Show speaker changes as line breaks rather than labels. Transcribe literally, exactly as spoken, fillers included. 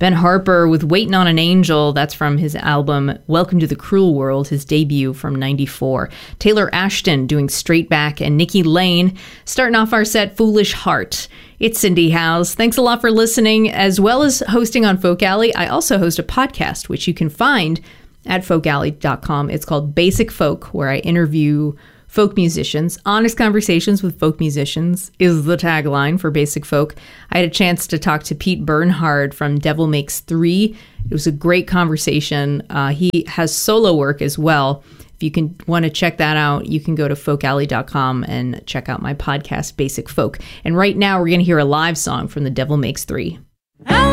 Ben Harper with Waiting on an Angel. That's from his album Welcome to the Cruel World, his debut from ninety-four. Taylor Ashton doing Straight Back, and Nikki Lane starting off our set, Foolish Heart. It's Cindy Howes. Thanks a lot for listening. As well as hosting on Folk Alley, I also host a podcast, which you can find at folk alley dot com. It's called Basic Folk, where I interview folk musicians. Honest conversations with folk musicians is the tagline for Basic Folk. I had a chance to talk to Pete Bernhard from Devil Makes Three. It was a great conversation. Uh, he has solo work as well. If you can want to check that out, you can go to folk alley dot com and check out my podcast, Basic Folk. And right now, we're going to hear a live song from the Devil Makes Three.
Oh!